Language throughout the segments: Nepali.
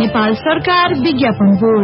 नेपाल सरकार विज्ञापन बोर्ड।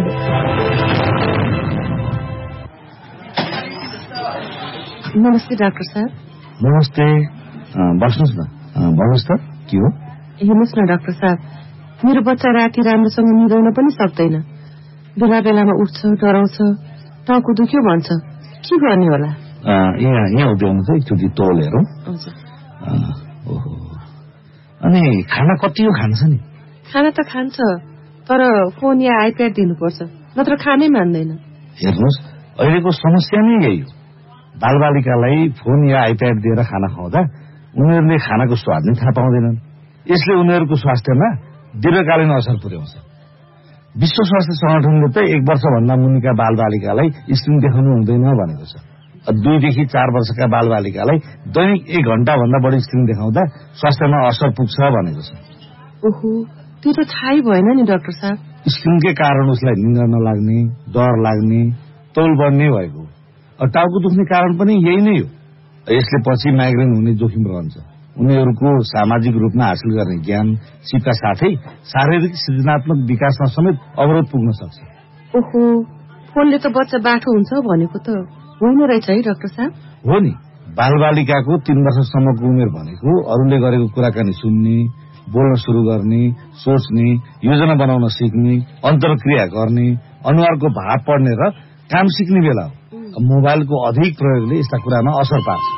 नमस्ते डाक्टर साहब। नमस्ते, बस्नुहोस् न। भन्नुहोस् त के हो? हेर्नुहोस् न डाक्टर साहब, मेरो बच्चा राति राम्रोसँग निदाउन पनि सक्दैन। बेला बेलामा उठ्छ, डराउँछ, टाउको दुख्यो भन्छ। के गर्ने होला? यहाँ उभ्याउनु त एकचोटि तौल हेरौँ। ओहो, अनि खाना कति हो खान्छ नि? खाना त खान्छ, तर फोन या आइप्याड दिनुपर्छ, नत्र खानै मान्दैन। हेर्नुहोस्, अहिलेको समस्या नै यही हो। बालबालिकालाई फोन या आइप्याड दिएर खाना खुवाउँदा उनीहरूले खानाको स्वाद नै थाहा पाउँदैनन्। यसले उनीहरूको स्वास्थ्यमा दीर्घकालीन असर पुर्याउँछ। विश्व स्वास्थ्य संगठनले त 1 वर्षभन्दा मुनिका बालबालिकालाई स्क्रिन देखाउनु हुँदैन भनेको छ। 2 देखि 4 वर्षका बालबालिकालाई दैनिक 1 घण्टाभन्दा बढी स्क्रिन देखाउँदा स्वास्थ्यमा असर पुग्छ भनेको छ। ओहो, त्यो त थाहै भएन नि डाक्टर साहब। स्क्रिनकै कारण उसलाई निद्रा नलाग्ने, डर लाग्ने, तौल बढ्ने भएको। टाउको दुख्ने कारण पनि यही नै हो। यसले पछि माइग्रेन हुने जोखिम रहन्छ। उनीहरूको सामाजिक रूपमा हासिल गर्ने ज्ञान, सिपका साथै शारीरिक सृजनात्मक विकासमा समेत अवरोध पुग्न सक्छ। ओहो, फोनले त बच्चा बाठो हुन्छ भनेको त होइन रहेछ है डाक्टर साहब? हो नि, बालबालिकाको 3 वर्षसम्मको उमेर भनेको अरूले गरेको कुराकानी सुन्ने, बोल्न सुरु गर्ने, सोच्ने, योजना बनाउन सिक्ने, अन्तर्क्रिया गर्ने, अनुहारको भाव पढ्ने र काम सिक्ने बेला हो। मोबाइलको अधिक प्रयोगले यस्ता कुरामा असर पार्छ।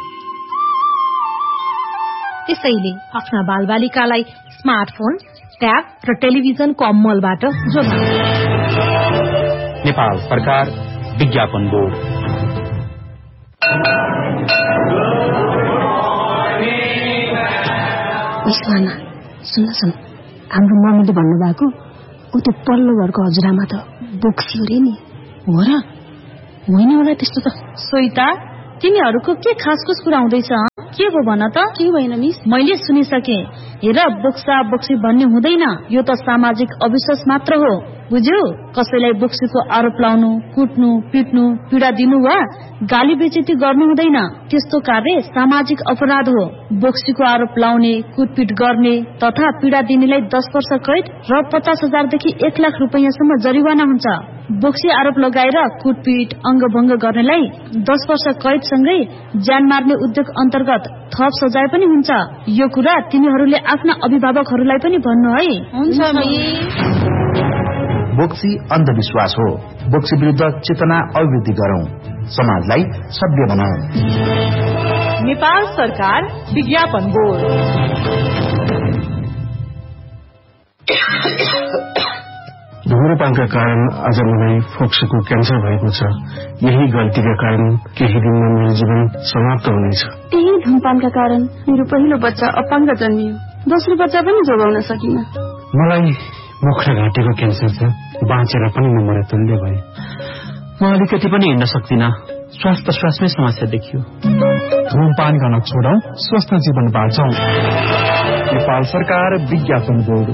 त्यसैले आफ्ना बालबालिकालाई स्मार्टफोन, ट्याब र टेलिभिजनको अमलबाट जोगाउनु। नेपाल सरकार विज्ञापन बोर्ड। इस्माना, सुन्न, हाम्रो मम्मीले भन्नुभएको ऊ त्यो पल्लो घरको हजुरआमा त बोक्सियो रे नि। हो र? होइन होला त्यस्तो त। सोइता, तिमीहरूको के खासखुस कुरा हुँदैछ? के हो भन त? के भएन मिस? मैले सुनिसके। हेर, बोक्सा बोक्सी भन्ने हुँदैन। यो त सामाजिक अविश्वास मात्र हो, बुझ्यौ? कसैलाई बोक्सीको आरोप लाउनु, कुट्नु, पिट्नु, पीडा दिनु वा गाली बेइज्जती गर्नु हुँदैन। त्यस्तो कार्य सामाजिक अपराध हो। बोक्सीको आरोप लाउने, कुटपिट गर्ने तथा पीडा दिनेलाई 10 वर्ष कैद र 50,000 देखि 1 लाख रुपैयाँसम्म जरिवाना हुन्छ। बोक्सी आरोप लगाएर कुटपिट, अङ्गभङ्ग गर्नेलाई 10 वर्ष कैदसँगै ज्यान मार्ने उद्योग अन्तर्गत थप सजाय पनि हुन्छ। यो कुरा तिमीहरूले आफ्ना अभिभावकहरूलाई पनि भन्नु है। हुन्छ मिस। बोक्सी अन्धविश्वास हो। बोक्सी विरुद्ध चेतना अभिवृद्धि गरौं, समाजलाई सभ्य बनाऊ। नेपाल सरकार विज्ञापन बोर्ड। धुम्रपानका कारण आज मलाई फोक्सोको क्यान्सर भएको छ। यही गल्तीका कारण केही दिनमा मेरो जीवन समाप्त हुनेछ। त्यही धुम्रपानका कारण मेरो पहिलो बच्चा अपाङ्ग जन्मियो। दोस्रो बच्चा पनि जोगाउन सकिन। मलाई मुख र घाँटीको क्यान्सर छ। बाँचेर पनि म मरतुल्य भए। म अलिकति पनि हिँड्न सक्दिन। श्वास प्रश्वासमै समस्या देखियो। धुम्रपान गर्न छोडौं, स्वस्थ जीवन बाँचौं। नेपाल सरकार विज्ञापन बोर्ड।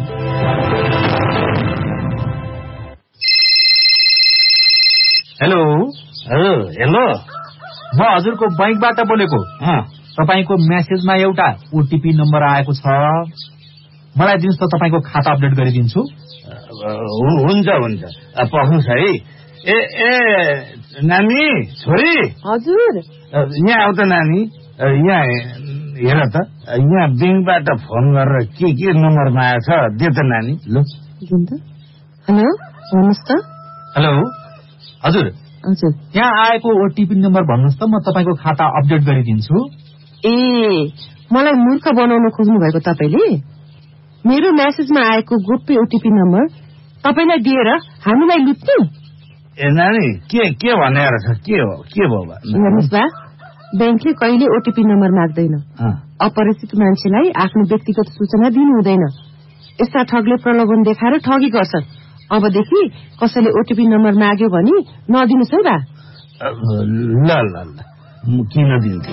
हेलो। हेलो, म हजुरको बैंकबाट बोलेको। तपाईको मेसेजमा एउटा ओटीपी नम्बर आएको छ, मलाई दिनुहोस् त, तपाईको खाता अपडेट गरिदिन्छु। हुन्छ, पख्नुहोस् है। ए नानी, छोरी। हजुर। यहाँ आऊ त नानी। यहाँ हेर त, यहाँ ब्याङ्कबाट फोन गरेर के नम्बरमा आएछ, दे त नानी। ल हेलो, भन्नुहोस् त। हेलो, हजुर। हजुर, यहाँ आएको ओटीपी नम्बर भन्नुहोस् त, म तपाईँको खाता अपडेट गरिदिन्छु। ए, मलाई मूर्ख बनाउन खोज्नु भएको तपाईँले? मेरो मेसेजमा आएको गोप्य ओटीपी नम्बर तपाईँलाई दिएर हामीलाई लुट्नु? ए नानी, के भने रहेछ? के भयो? हेर्नुहोस् बा, ब्याङ्कले कहिले ओटीपी नम्बर माग्दैन। अपरिचित मान्छेलाई आफ्नो व्यक्तिगत सूचना दिनु हुँदैन। यस्ता ठगले प्रलोभन देखाएर ठगी गर्छन्। अबदेखि कसैले ओटीपी नम्बर माग्यो भने नदिनुहोस् है बा। ल किन दिन्थे?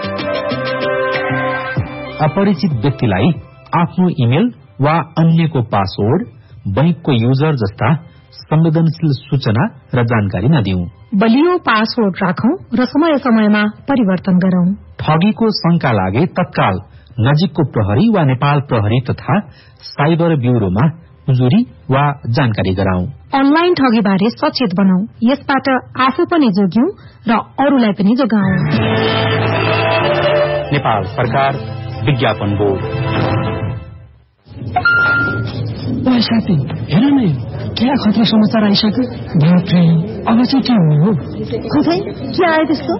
अपरिचित व्यक्तिलाई आफ्नो इमेल वा अन्यको पासवर्ड, बैंकको युजर जस्ता संवेदनशील सूचना र जानकारी नदिऊ। बलियो पासवर्ड राखौं र समय समयमा परिवर्तन गरौं। ठगीको शंका लागे तत्काल नजिकको प्रहरी वा नेपाल प्रहरी तथा साइबर ब्यूरोमा उजुरी वा जानकारी गराउँ। अनलाइन ठगीबारे सचेत बनाऊ, यसबाट आफू पनि जोग्यौं र अरूलाई पनि जोगाऊ। नेपाल सरकार विज्ञापन बोर्ड। साथी हेर न, क्या खतरा समाचार आइसक्यो। अब चाहिँ के हुने हो? खोइ के आयो त्यस्तो?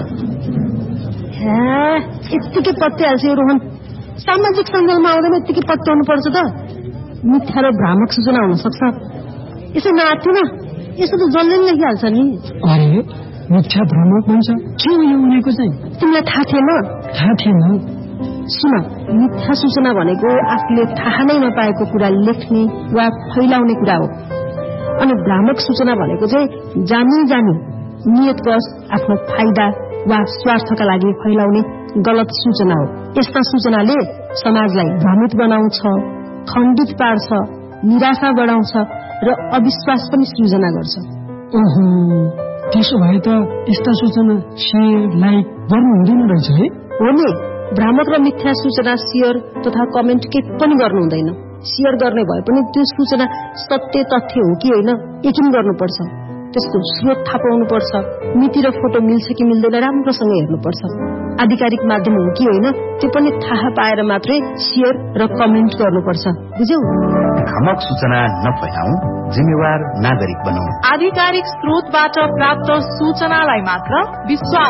यत्तिकै पत्याइहाल्छ यो रोहन। सामाजिक सञ्जालमा आउँदैन यत्तिकै पत्याउनु पर्छ त। मिथ्या र भ्रामक सूचना हुन सक्छ। यसो नआत्थ्यो न, यसो त जसले पनि लेखिहाल्छ नि। अरे मिथ्या भ्रामक भन्छ, के हो यो उनीको चाहिँ? तिमीलाई थाहा थिएन? थाहा थिएन। सुन, मिथ्या सूचना भनेको आफूले थाहा नै नपाएको कुरा लेख्ने वा फैलाउने कुरा हो। अनि भ्रामक सूचना भनेको चाहिँ जानी नियतवश आफ्नो फाइदा वा स्वार्थका लागि फैलाउने गलत सूचना हो। यस्ता सूचनाले समाजलाई भ्रमित बनाउँछ, खण्डित पार्छ, निराशा बढाउँछ र अविश्वास पनि सृजना गर्छ। ओहो, त्यसो भए त यस्ता सूचना शेयर लाइक गर्नु हुँदैन रहेछ है? हो नि, भ्रामक र मिथ्या सूचना शेयर तथा कमेन्ट के पनि गर्नु हुँदैन। शेयर गर्ने भए पनि त्यो सूचना सत्य तथ्य हो कि होइन यकिन गर्नुपर्छ। त्यसको स्रोत थाहा पाउनुपर्छ। मिति र फोटो मिल्छ कि मिल्दैन राम्रोसँग हेर्नुपर्छ। आधिकारिक माध्यम हो कि होइन त्यो पनि थाहा पाएर मात्रै शेयर र कमेन्ट गर्नुपर्छ। बुझ्यौ? भ्रामक सूचना नफैलाऊ, जिम्मेवार नागरिक बनाऊ। आधिकारिक स्रोतबाट प्राप्त सूचनालाई मात्र विश्वास